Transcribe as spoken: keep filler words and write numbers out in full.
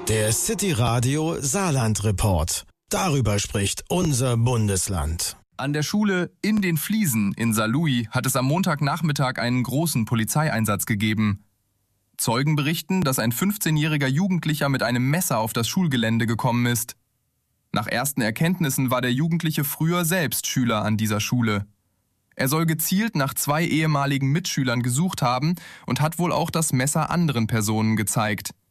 Der City Radio Saarland Report. Darüber spricht unser Bundesland. An der Schule In den Fliesen in Saarlouis hat es am Montagnachmittag einen großen Polizeieinsatz gegeben. Zeugen berichten, dass ein fünfzehnjähriger Jugendlicher mit einem Messer auf das Schulgelände gekommen ist. Nach ersten Erkenntnissen war der Jugendliche früher selbst Schüler an dieser Schule. Er soll gezielt nach zwei ehemaligen Mitschülern gesucht haben und hat wohl auch das Messer anderen Personen gezeigt.